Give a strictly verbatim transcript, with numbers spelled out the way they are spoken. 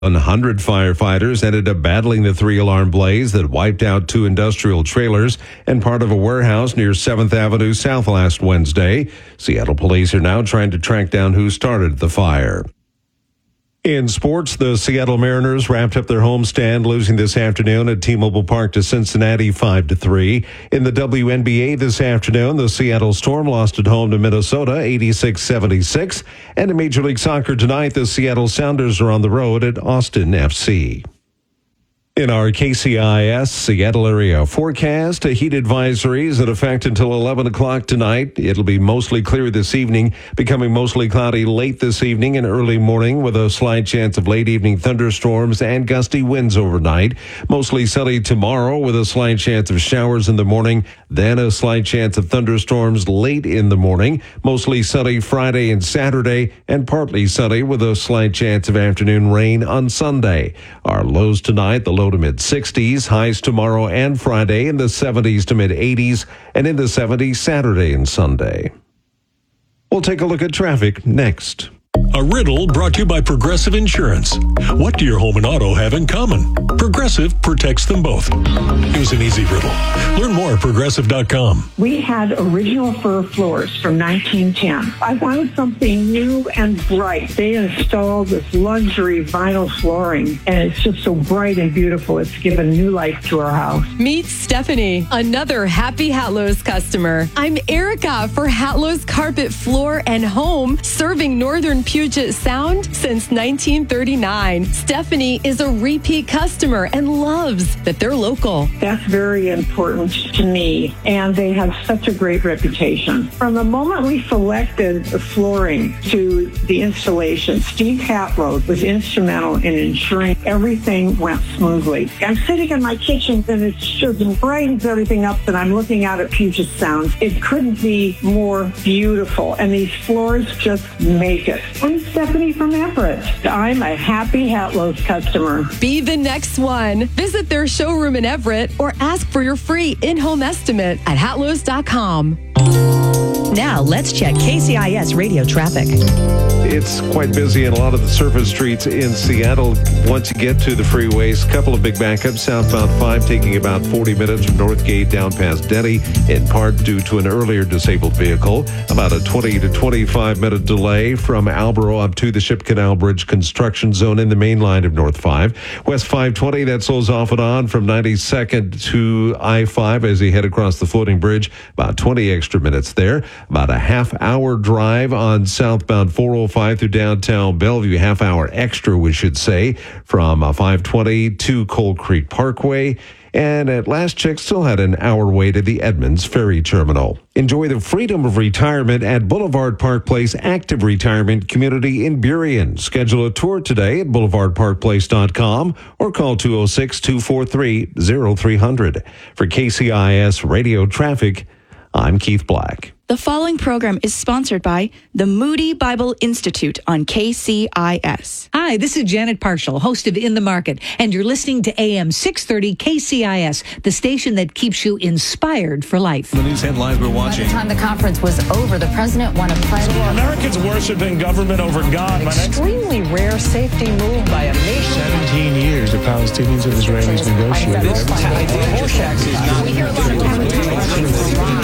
one hundred firefighters ended up battling the three-alarm blaze that wiped out two industrial trailers and part of a warehouse near seventh Avenue South last Wednesday. Seattle police are now trying to track down who started the fire. In sports, the Seattle Mariners wrapped up their homestand, losing this afternoon at T-Mobile Park to Cincinnati five to three. In the W N B A this afternoon, the Seattle Storm lost at home to Minnesota eighty-six seventy-six. And in Major League Soccer tonight, the Seattle Sounders are on the road at Austin F C. In our K C I S Seattle area forecast, heat advisories that affect until eleven o'clock tonight. It'll be mostly clear this evening, becoming mostly cloudy late this evening and early morning with a slight chance of late evening thunderstorms and gusty winds overnight. Mostly sunny tomorrow with a slight chance of showers in the morning, then a slight chance of thunderstorms late in the morning. Mostly sunny Friday and Saturday and partly sunny with a slight chance of afternoon rain on Sunday. Our lows tonight, the low to mid sixties, highs tomorrow and Friday in the seventies to mid eighties, and in the seventies Saturday and Sunday. We'll take a look at traffic next. A riddle brought to you by Progressive Insurance. What do your home and auto have in common? Progressive protects them both. Here's an easy riddle. Learn more at progressive dot com. We had original fir floors from nineteen ten. I wanted something new and bright. They installed this luxury vinyl flooring, and it's just so bright and beautiful. It's given new life to our house. Meet Stephanie, another happy Hatlow's customer. I'm Erica for Hatlow's Carpet Floor and Home, serving Northern Puget Sound since nineteen thirty-nine. Stephanie is a repeat customer and loves that they're local. That's very important to me, and they have such a great reputation. From the moment we selected the flooring to the installation, Steve Hatlow was instrumental in ensuring everything went smoothly. I'm sitting in my kitchen, and it just brightens everything up, and I'm looking out at Puget Sound. It couldn't be more beautiful, and these floors just make it. I'm Stephanie from Everett. I'm a happy Hatlow's customer. Be the next one. Visit their showroom in Everett or ask for your free in-home estimate at hatlows dot com. Now, let's check K C I S radio traffic. It's quite busy in a lot of the surface streets in Seattle. Once you get to the freeways, a couple of big backups. Southbound five taking about forty minutes from Northgate down past Denny, in part due to an earlier disabled vehicle. About a twenty to twenty-five minute delay from Albro up to the Ship Canal Bridge construction zone in the main line of North five. West five twenty, that slows off and on from ninety-second to I five as you head across the floating bridge. About twenty extra minutes there. About a half hour drive on southbound four oh five through downtown Bellevue, half hour extra, we should say, from uh, five twenty to Coal Creek Parkway. And at last check, still had an hour way to the Edmonds Ferry Terminal. Enjoy the freedom of retirement at Boulevard Park Place Active Retirement Community in Burien. Schedule a tour today at boulevard park place dot com or call two oh six, two four three, oh three hundred. For K C I S Radio Traffic, I'm Keith Black. The following program is sponsored by the Moody Bible Institute on K C I S. Hi, this is Janet Parshall, host of In the Market, and you're listening to A M six thirty K C I S, the station that keeps you inspired for life. The news headlines we're watching. By the time the conference was over, the president won a pledge. So are Americans worshiping government over God? Extremely rare safety move by a nation. seventeen years the Palestinians and Israelis negotiated. We hear a lot of